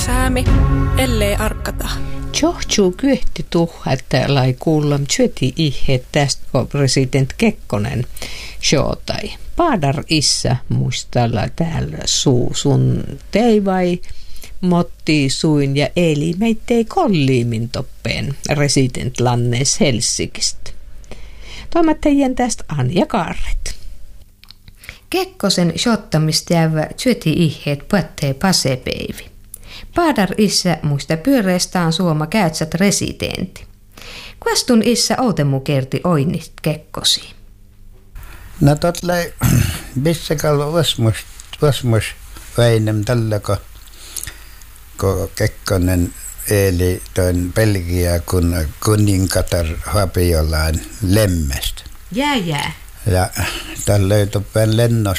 säämi, ellei arkata. Johtuu kyhti että lai kuullam syöti ihe tästä, kun president Kekkonen shootai. Paadar issa muistalla täällä sun teivai, motti suin ja eli meittei kolliimin toppeen resident lannees Helsingistä. Toimittajien tästä Anja Kaarret. Kekkosen shottamista jäävä syöti iheet puettee pasepeivi. Paadar issa muista pyöreestään suoma käytsät residentti. Kuastun issa outemu kerti oinnit Kekkosi. No totlai bissekal vasmus väinem tällä ko Kekkonen eli toin Belgia kun kuningatar Hapiolain lemmestä. Jää. Ja tällä ei toppen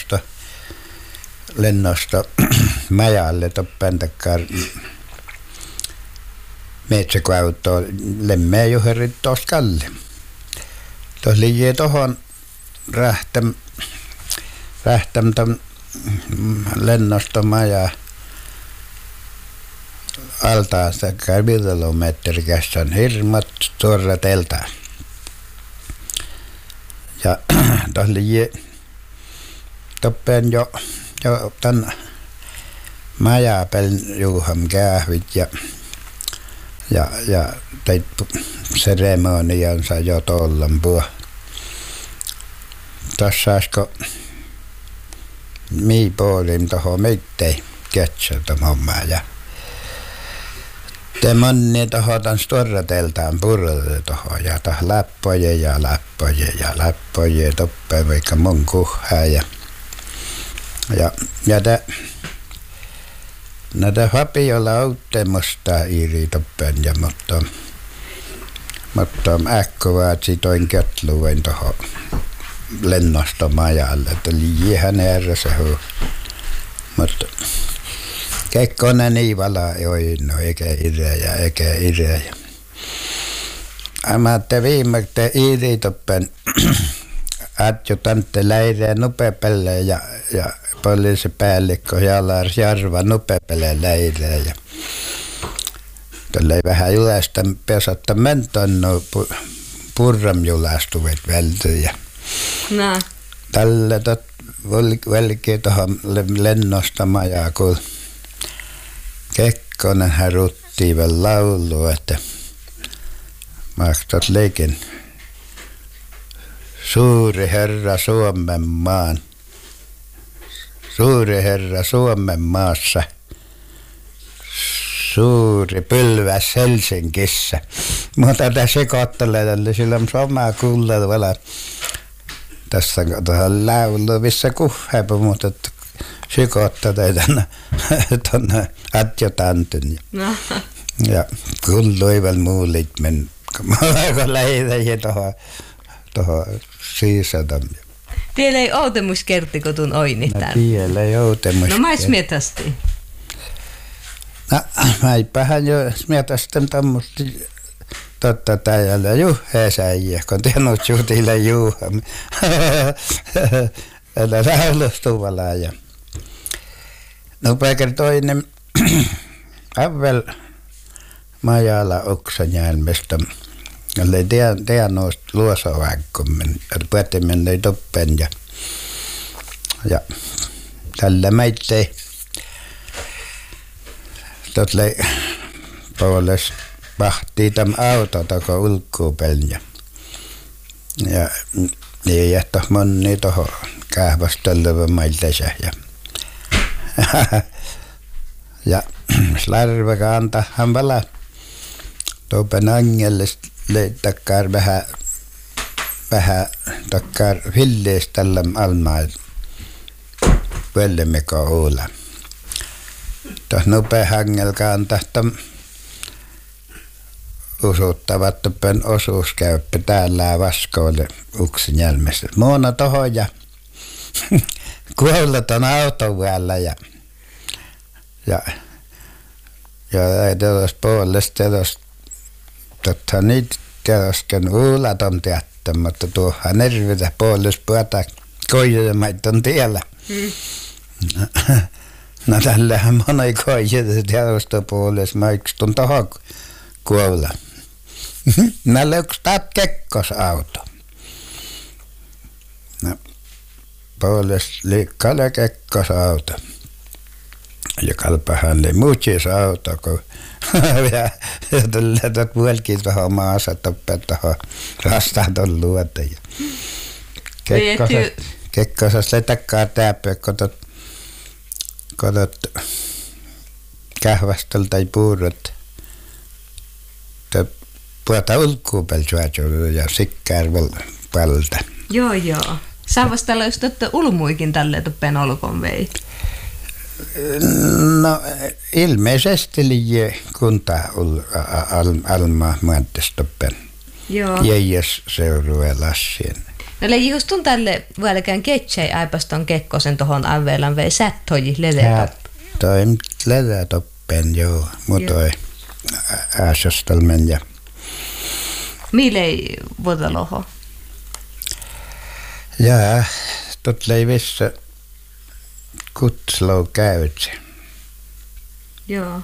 lennosta majalle toppen takkar metsäkuautoa lemmeä juherit tuossa kalli. Tuossa liian tuohon rähtäm ton lennosta majaa altaan sitä 5 kilometri käsin hirmat tuolla teltä. Ja tuossa liian toppen jo tämän majapelin juham kähvit ja teit seremoniansa jo tollan puo. Tuossa saisiko mii puolin tuohon meittei ketsätä hommaa ja te monni tuohon tämän storrateltaan purre tuohon ja tuohon läppoje toppeen vaikka mun kuhaa ja näitä Hapiolla auttemusta iri toppen ja mutta äkkövaatsi toin kötluven tuohon lennosta majalle, että liihan ääressä huu. Mutta Kekkonen niin valaa joino, eikä ireä. Amatte viimeksi iri toppen adjutantte läireen nupepelle ja poliisipäällikkö Jalars Jarva nupepelle läireen ja tällä vähän julasta pesatta mentonno purram julastuvat vältyjä. No. Tällä velki tuohon lennosta majaa, kun Kekkonen haruttiin vielä laulu, että maksat leikin suuri herra Suomen maassa, suuri pylväs Helsingissä. Mutta tätä sekoittelee tälle silloin samaa kuulla vielä tässä tuohon laulu, missä kuhheepu, mutta sekoittaa tuonne adjutantin. No. Ja kuului vielä muulit, kun lähdetään tuohon siisata. Vielä ei outemus kerti, kun tuun oinnitaan. No vielä ei outemus. No mä mietasti. No mä eipähän jo mietasti tämmöistä totta täällä juhheesäjiä, kun tiennyt juutille juuham. Älä laulustuvalla ja no päikär toinen Ävel majalla oksanjälmestä. Ellei tiennyt luosaväkkommen, päätimen ei toppen ja tällä meittei totlei puolesta pahtii tämän auto tako ulkuupelin ja niin jättä monni tuohon kähvastelevän mailtesä ja slarveka antaa hala tuopen angellista takkar vähän takkar hillis tällä almaa pöllemmeko uula. Tuossa nopea hangel antaa usuttavat tuppen osuuskäyppä täällä vaskoolle uksin jälmestä. Muona tohon ja kuolleton auton päällä ja teos puolesta totta niitä teosken uulaton teatta, mutta tuohan nervitä puolesta puhuta koijamaiden tiellä. No tällähän moni koijat teostopuolessa mä yksi tuntohon kuolla. Mä yksi taat kekkosauto. No puolessa liikkaile kekkosauto. Ja kalpahan oli muutsis auto, kun ja tulee tuot puolikin tuohon maassa toppeen tuohon rastaton luote. Kekkosas letakkaa täpöä, kun tot kähvästel tai puurot. Puhuta ulkuupelsuajuudella ja sikkärvel palta. Joo. Saavas tällä jos totta ulmuikin tälle toppeen olkoon vei? No ilmeisesti liian kunta alma muantestoppen. Joo. Jäijäs seurue lassien. No leijustun tälle vieläkään ketsei aipaston kekkosen tohon aiveelan vei sättoji ledeetop. Toi ledeetoppen joo, mutoi ääsöstelmen ja. Milei vuotaloho? Jaa, tot leivissä kutslou käytse. Joo.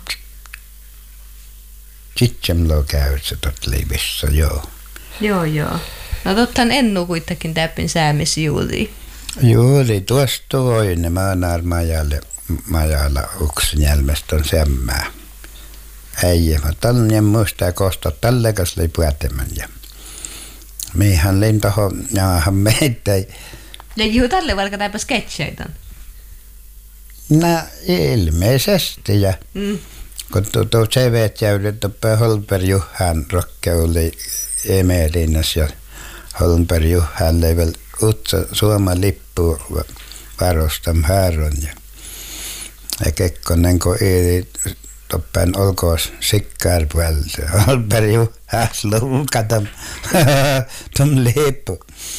Tsitsemlou käytse tot leivissä, joo. Joo. No tottan ennu kuitenkin täppin säämis juuri. Juuri tuosta voin, mä oon majalla uksin jälmestä on semmää. Ei, mä tällainen muistaa kosta tällekas oli puetemän ja meihän lein tohon jaahan meitä. Ja juu tälle vaikka täpä sketseitan. No ilmeisesti ja kun tuo seveet jäydet toppaa Holmberg Juhan rokke oli emerinnäs ja Holmberg Juhan level utsa Suomen lippu varustam haaron ja Kekkonen kun ei toppen olkoos sikkaarpuolta. Holmberg Juhan luukatam tom lippu.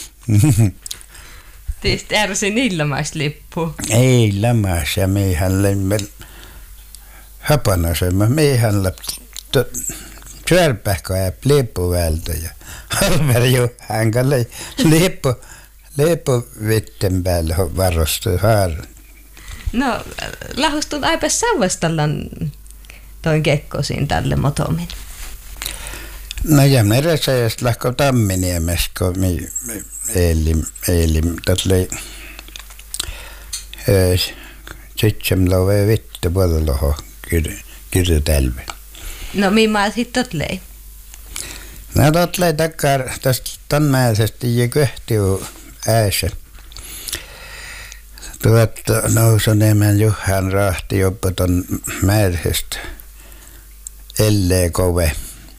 Tietysti ärsin ilmaislippu. Ei lämmäs ja meihän lemme höpanasemme. Meihän syörpähkoa ja lippuväältä ja Holmberg Juhan kalle lippu vitten päälle varustui haaron. No lahustun aipas savastallan toin kekkosin tälle motomin. No ja meressä ja sitten lähkö Tamminiemes, kun eilim tätlei Sitsemlove vittu puolella kirjoitelmi. No mimä sit totlei? No totlei takkar tästä tonmäisesti ja köhtiu äisä. Nousuniemen Juhan rahti jopa ton määrästä ellei kove.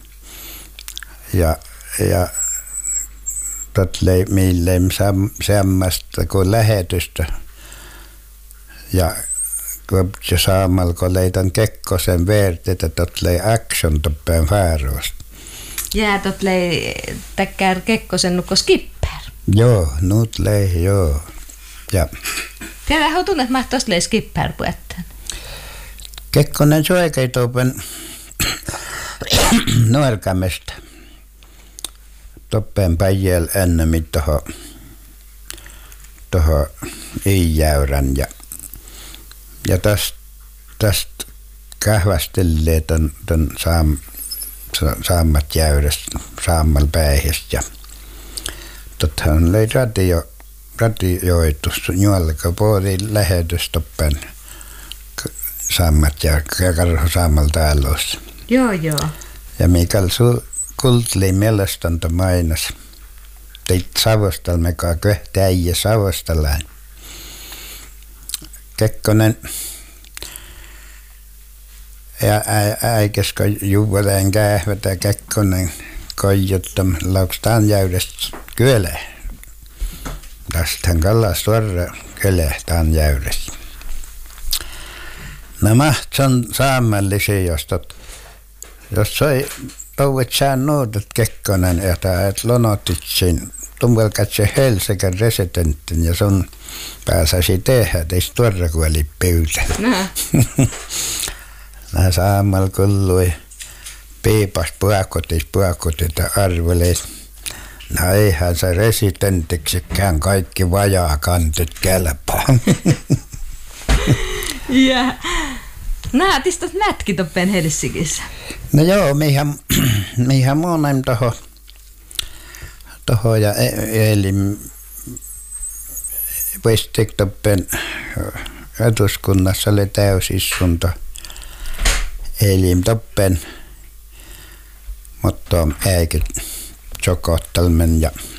Ja totlei milleim semmasta kuin lähetystä. Ja kun saamalla kun leitan Kekkosen vertetä totlei action toppeen fäärosta. Jää totlei täkkär Kekkosen nukko skipper. Joo, nyt lei joo. Ja tiedä hau tunnet mahtois lei skipper puetten. Kekkonen suoikei toppen nuorkamesta. Toppeen päijäl ennemmin toho iijäyrän ja tästä kähvästelee ton saammat jäyrästä saammal päihestä ja tothan löi radioitus juolka puoli lähetys toppen saammat ja karho saammal täällä. Joo. Ja Mikael Kultli mielestäntä mainas. Teit Savostalmekaa köhtä äijä Savostalaan. Kekkonen ja äikesko juvoleen kähvätä Kekkonen koijuttam laukstaan jäydestä kylä. Tästähän kallas tuorra kylä taan jäydestä. Nämä on saamallisia, jos soi touvet sään nuudet Kekkonen, että lonotitsin tumvelkatse Helsingin residentin ja sun pääsäsi tehdä, teistä tuorra kuoli pyytä. Nämä saamalla kullui piipas puakotit ja arvelis. No eihän se residenttiksikään kaikki vajaakantit kelpaa. Ja. Näätistot mätki toppen Helsingissä. No joo, mihän monen toho ja elim Vestiktoppen eduskunnassa oli täysistunto elim toppen, mutta eikä Tsokottelmen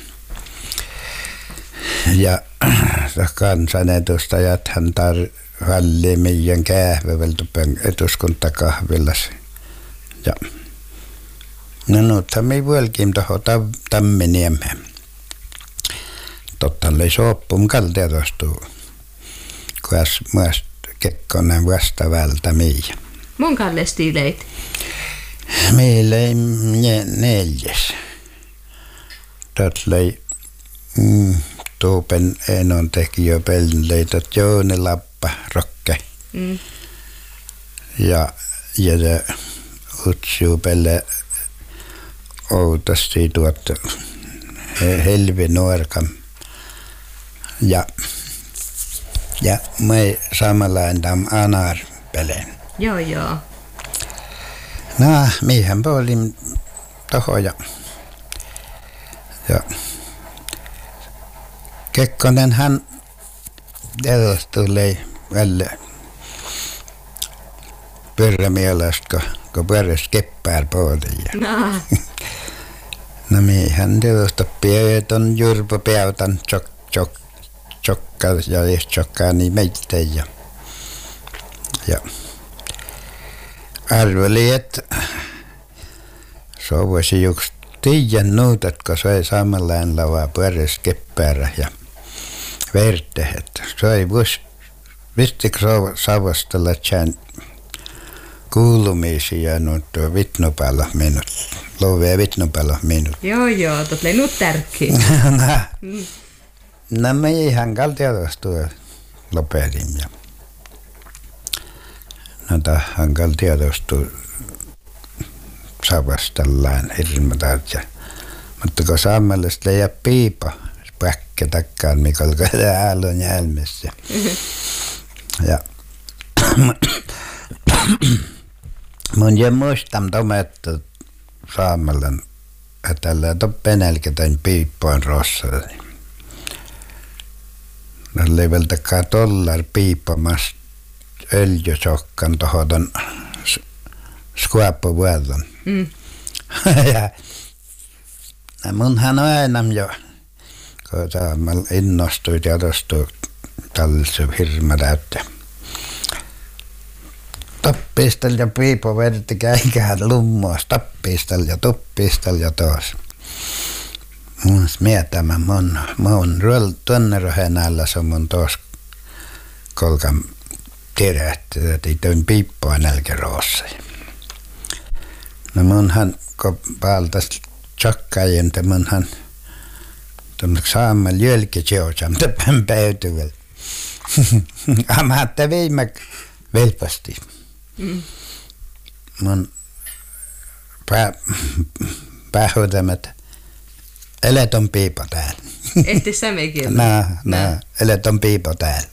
ja kansanedustajat hän halli meidän kähväveltopen eduskuntakahvillas. Ja no nythän me vuolkiin tuohon Tamminiemeen. Totta oli soppum kaltiatostuu, kuas myös Kekkonen vastavältä miä. Mun kallestiileit? Meillä ei neljäs. Tot oli tuupen enon tekijä pelleitot Jouni Lappa Rokke. Ja utsuu pelle outosti tuot Helvi Nuorkam. Ja me samanlainen tam Anar peleen. Joo. No, mihän puolin toho ja Kekkonen hän tuli välle pyrrämielestä, kun pyrräs keppään puolin. No mihän teosta pieton jurpo päytän chokka ja chokkaa niin meitä ja arveli, että se voisi juuri tiedän nuutat, kun se ei samanlainen lavaa pörräs keppäära ja verte, että se ei vistikö savastella tjään kuulumisia nuuttua vitnupalla minut, lovea vitnupalla minut. Joo, tot lei nyt tärkeä. No me ihan kaltiatostua lopetin ja no tähän kaltiatostua savastellaan hirmataat ja mutta kun saamelaista ei jää piipa päkkä takkaan Mikol kun täällä on jälmessä ja mun jo muistan tomettu saamelan että tällä penelketäin piippoon rossalla no oli välttäkään $1 piippamassa öljysokkan tohon skuappuvuoton. Ja munhan on aina jo, kun mä innostuin ja tostui tällaisen hirma täyttä. Toppistel ja piipo vedetty käikään lummoas, toppistel ja tuppistel ja taas. Mun mietämä mun tuonne rohenällä se on mun tuossa kolkan tiedätte, että ei toin piippoa nälkäroossa. No munhan, kun päältäs tjokkaajien, munhan tuommoiksi saamalla jölkitjoosam täpän päytyvällä. Amaatte viime velpasti. Mun päähuutamat eleton piipo täällä. Ehti sämekieltä? Nää, eleton piipo täällä.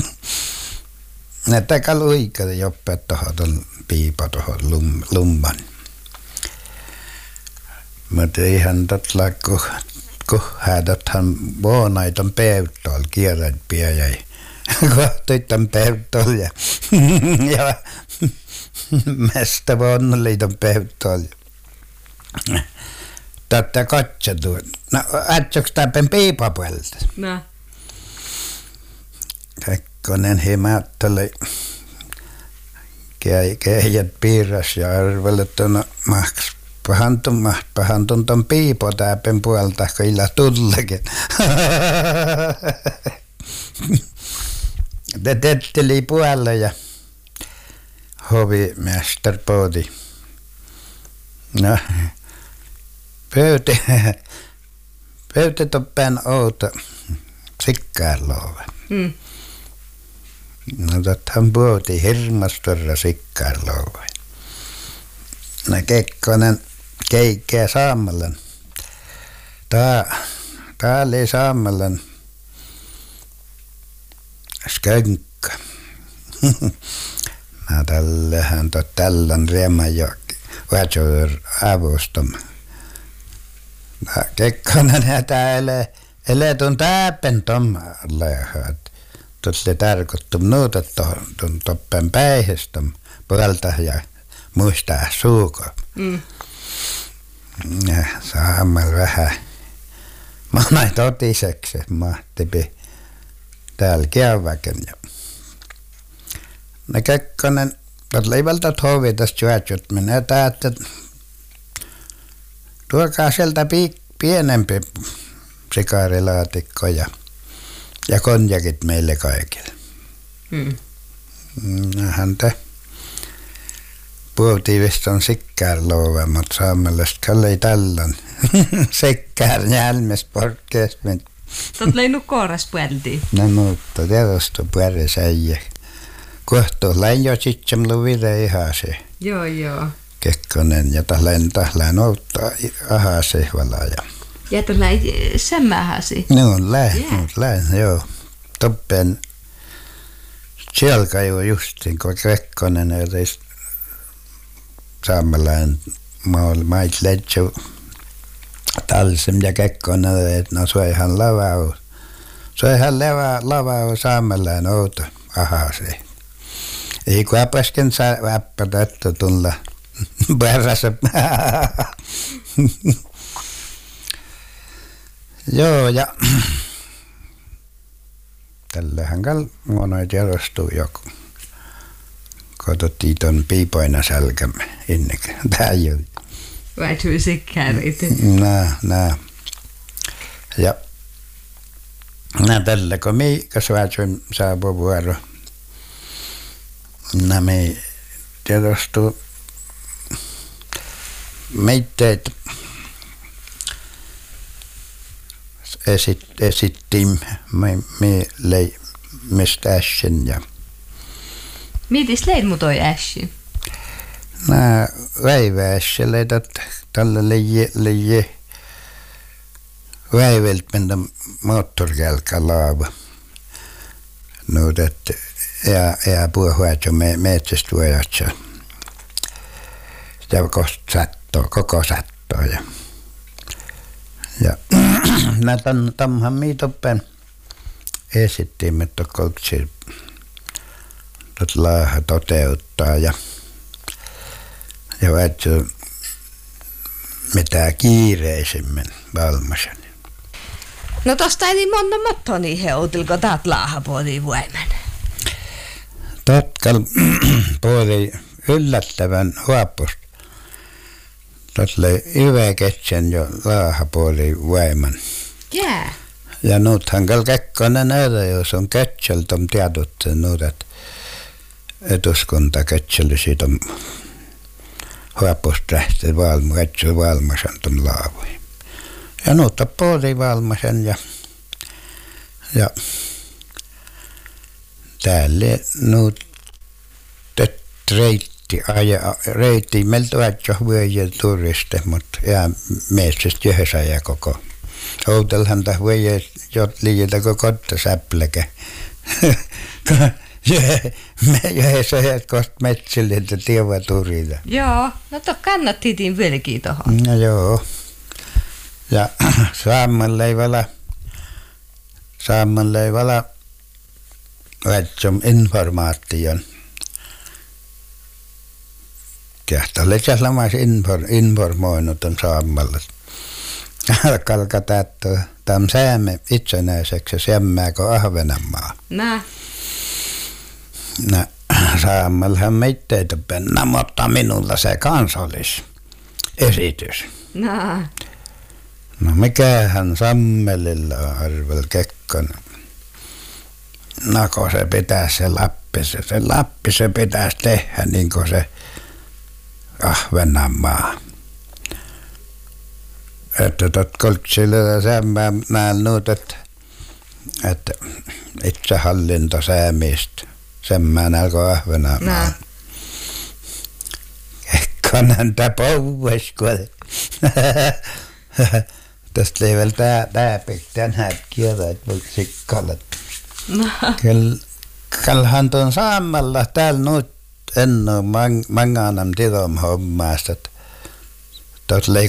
Näitä kaluika joppeet tuohon piipo tuohon lumman. Mutta ihan totta kuhäätäthän vuonaiton päyttöl kierrätpiä jäi. Kohtuitan päyttöl ja mestä vuonnoliiton päyttöl. Tätä katsotuun. No, ätsäks täpän piipapuolta? No. Kekkonen himätteli keijät piirras ja arveli, että no maks pahantun ton piipo täpän puolta, kun illa tullekin. Te tetteli puolelle ja hovimester pooti. No. Pöytä toppen outo sikkaarlooven. No tottahan puhutiin hirmastorra sikkaarlooven. No Kekkonen keikkeä Saamelan. Tää oli Saamelan skönkä. Mä tällähän tällän rieman jo vaatsuur avustum. Kekkonen hätä ele tuon täpen tom lehat. Tuolle tarkoittum nuutat tuon toppen päihestum puolta ja muistaa suuko. Ja saamme vähän. Mä näin totiseksi, mahtipi täällä käyväken. Ne Kekkonen, tuolla ei välttämättä hovitas juotsut, minä että tuokaa sieltä pienempi sikarilaatikko ja konjakit meille kaikille. Häntä puhutiivista on sikkäärlouva, mutta saamelaista kallei tällän. Sikkäär jälmes porkkeesta. Tuot leinu kooras pueltiin. No mutta tietysti pueris äijä. Kohtuus läin jo sitten luvide ihan se. Joo. Kekkonen ja tahleen outtaa ahase valaa. Ja tuollain sämmähäsi. No läin, joo. Toppen sielkä jo justiin, kun Kekkonen ei saamelainen mait ledju talsim ja Kekkonen, että no suihan lavau. Suihan lavau saamelainen outo ahase. Ei kun äpäsken saa äppätättä tulla perässä. Joo, ja tällähän muonoin tiedostuu joku. Kotottiin ton piipoina sälkämme innekä. Tää juu. Vai tuu sikkäärit? Nää. Ja tällä kun miikas vaatsuin saapuu vuoro. Me tiedostuu meitteet esittiin mistä äsken ja Mietis leit mu toi äsken? nää väiväässeleitat tällä leijä väivelt mennä moottorkelka laava. Nuudet ja puhuat jo metsästä vuojatsa. Sitä koko sattoo. Ja tämhän miitoppen esittiin, että kolksi laaha toteuttaa ja vaikka mitä kiireisemmin valmasen. No tosta ei monta mottoni heutilko taat laahapuoliin voiman. Totkal puoli yllättävän huopusta. Totle yväketsen jo laahapuoli voiman. Jää. Ja nythän Kekkonen näitä, jos on ketseltä on tiedottu että eduskunta ketseli siitä huopusta lähtee valmasen tuon laavoihin. Ja nuutta puoli valmasen ja täällä nuut reitti meiltä vaatsa vuoja turiste, mutta jää metsästä yhdessä ja koko. Outelhan tämä vuoja jot liiitä koko kotta säpläkä. Yhdessä kosta metsille, että tieva turita. Joo, no to kannattiin vieläkin tohon. No joo. Ja saammanleivällä vaatsom informaation. Kähtälle käslämäis informoinut on saamalla. Kalka täyttää tämän säämme itsenäiseksi semmääkö Ahvenanmaa. Nää. No, saammallahan meitteitä penna, mutta minulla se kansallisesitys. Nää. No mikähän Sammelilla on arvel Kekkonen. No kun se pitäisi se Lappi se pitäisi tehdä niin kuin se Ahvenanmaa. Että koltsille semmää näälnuut, että itsehallinto säämistä. Semmään alkoi Ahvenanmaa. Kekkonen tapouves, kun tästä ei vielä tää pitää nähdä kieltä, että voi sikkailla. Kyllä kalhan tuon saamalla täällä nyt en ole manganam tidom hommaasta. Tot lei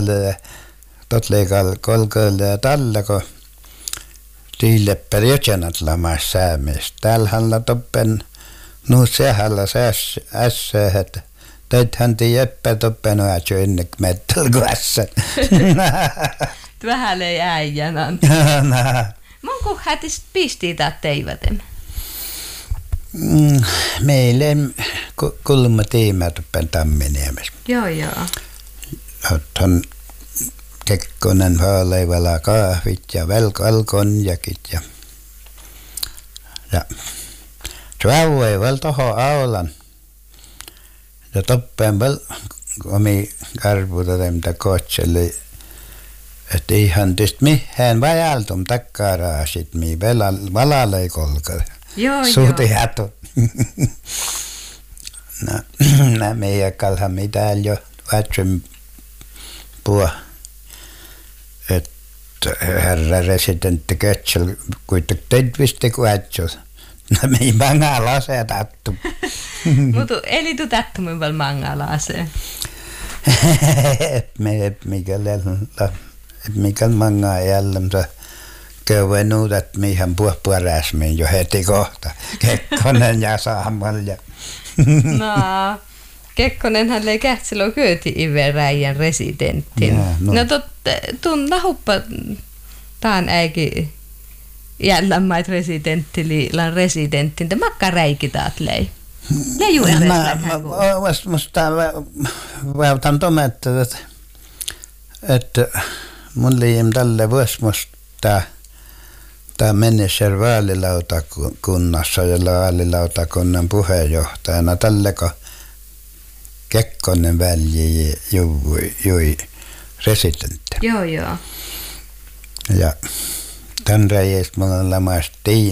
kolkoille ja tallako tiille perjotjanat lamas säämistä. Täällähän la toppen nuut sehällä ässöhet. Teithän tii jeppä toppen oatsö innek mettel kuin ässä. Vähän ei äijänä. Monko hätistä pistii tää teivätem? Meille kulma tiimä toppen Tamminiemes. Joo. Ottan Kekkonen haaleivalla kahvit ja velkonjakit ja suavui vel toho aulan. Ja toppen vel omi karputa mitä kohtseli, että ihan tyst mihään vajaltum takkaraa sit mi valalei kolka. Joo. Suuti hätu. Nää meidän kalhan mitään jo vatsum puo. Että herra residentti Kötsel kuitenkin teitä visti kuvatsus. No me ei mangaa lasea tattu. Mutta eli tu tattumin val mangaa lasea? Mikä mangaa jälleen köyven uudet mihän puhuräsmiin jo heti kohta. Kekkonen ja Saamalla. No, Kekkonenhan lei kähtsilö kyöti iveräijän residenttin. No tunna huppa taan äikin jällän mait residentti lan residenttin. Te makka räiki taat lei. Leiju musta väytän tometta, että mun liim tälle vois musta tämä mennesser vaalilautakunnassa ja vaalilautakunnan puheenjohtajana tälleko Kekkonen välji jui residentti. Joo. Ja tämän reiästä mulla on lamasta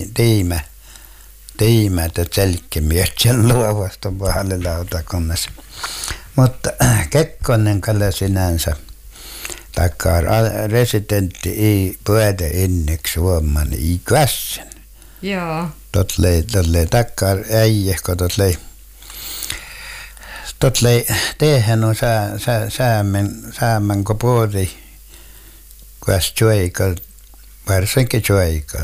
tiimät, että selkkimiestsen luovasta vaalilautakunnassa. Mutta Kekkonen kalle sinänsä takkar residentti ei puhuta inneksi Suomen ei kvässen. Joo. Totlei takkar äijähko totlei tehän on säämän ko puoli kväs tjoika varsinkin tjoika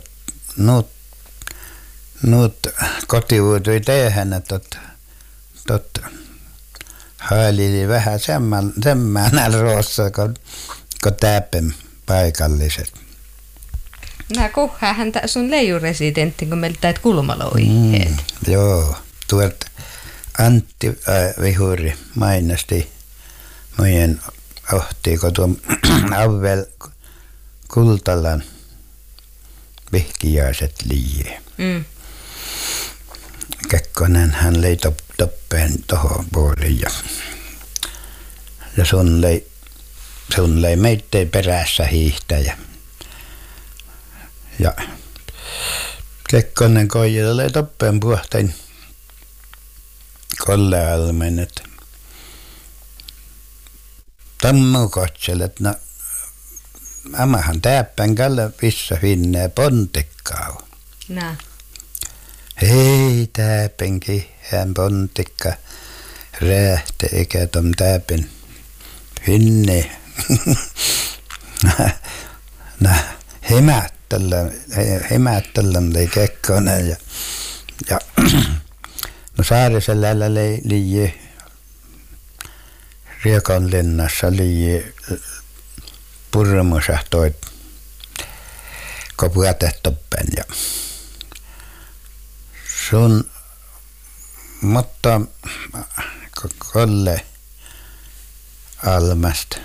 nuut kotivuutui tehän että tot haili vähän semmän roossa kun täpän paikalliset. Nää kohhaahan sun leijuresidentti, kun meiltä täät kulmaloi. Joo, tuolta Antti Vihuri mainosti meidän ohti, kun tuon Avvel Kultalan vihkijaiset liie. Kekkonen hän lei toppeen tohon puoliin ja sun lei meittei perässä hiihtäjä. Ja Kekkonen koijalla lei toppeen puhtain Kollealmen, että tammu kotselet, no amahan täppän kalle vissa finnee pontikkaa. Nää. Hei täpänkin hän pontikka rähte eikä tom täpän finne. Hemättelen lei Kekkonen ja no Saariselällä lii Riekonlinnassa lii purmusahtoit kopuatettoppen ja sun mutta Kolle Almasta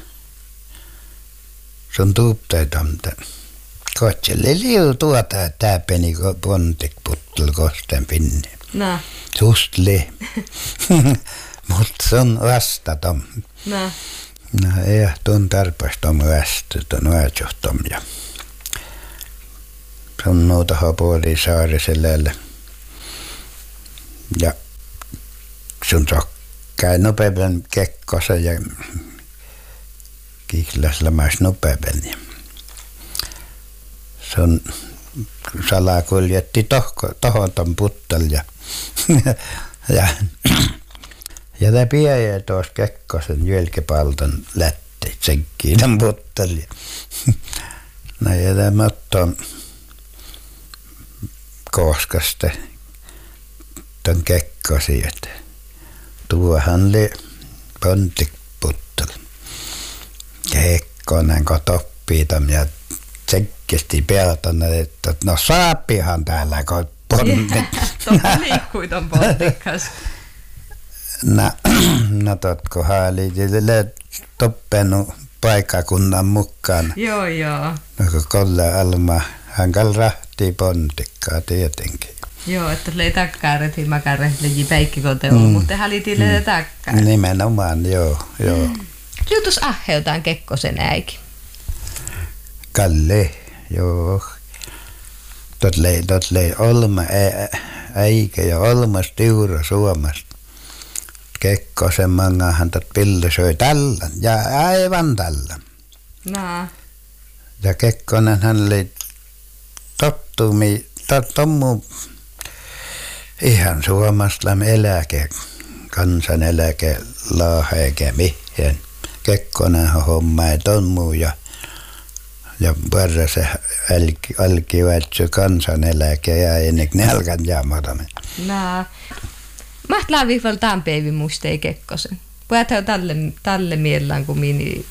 sun tuupteitamta kotselle liu tuota täpeni pontik puttul kosten pinne. Nää. Sustli. Mut sun vastatom. Nää. No ei tuon tarpastom vastatom vaatsohtom ja sun nuutahan puoli Saariselällä. Ja sun sokkai nopeammin Kekkosen ja Kihlaslämäis nopeammin. Sun salakuljetti tohon ton puttel ja ja piäjä tuossa Kekkosen jälkipalton lätti tsenkkiin ton puttel ja no ja tämä ottaa Kooskasta ton Kekkosi, että tuohan oli pontikputtel. Kekkonen kotoppii ton ja tsekkisti peltona, että no saapihan täällä kun pontit. Tuolla liikkui ton pontikkas. No totko oli toppenut paikkakunnan mukaan. Joo. No kun Kolle Alma, hän rahtii pontikkaa tietenkin. Joo, että ei takkaa retiin makarehleji päikkikote ollut, mutta hän oli tille takkaa. Nimenomaan, joo. Jutus ahheutaan Kekkosen äikin. Kalle, joo. Totlei Olma äikä ja Olmas tiura Suomasta. Kekkosen mangahan tot Pille söi tällän ja aivan tällän. No. Ja Kekkonen hän oli tommu ihan Suomasta kansaneläke laaheke mihin. Kekkonen hommai tommu ja varra se alki vätsy kansaneläke ja ennen nälkän jaamatamme. No. Mahtlaa viival tämän päivin muistei Kekkosen. Puhutaan tälle mielellään, kun mini